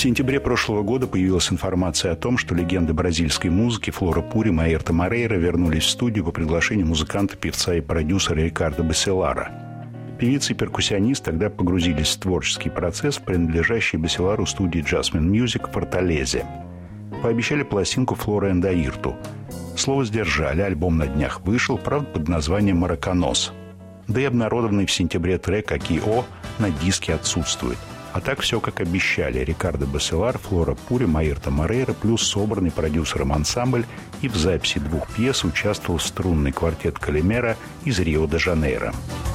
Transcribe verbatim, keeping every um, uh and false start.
сентябре прошлого года появилась информация о том, что легенды бразильской музыки Флора Пурим и Аирто Морейра вернулись в студию по приглашению музыканта, певца и продюсера Рикардо Басселара. Певица и перкуссионист тогда погрузились в творческий процесс в принадлежащей Басселару студии Jasmine Music в Форталезе. Пообещали пластинку «Флора энд Аирту». Слово сдержали, альбом на днях вышел, правда, под названием «Мараканос». Да и обнародованный в сентябре трек «Аки-О» на диске отсутствует. А так все, как обещали. Рикардо Басселар, Флора Пурим, Аирто Морейра, плюс собранный продюсером ансамбль, и в записи двух пьес участвовал струнный квартет Калимера из Рио-де-Жанейро.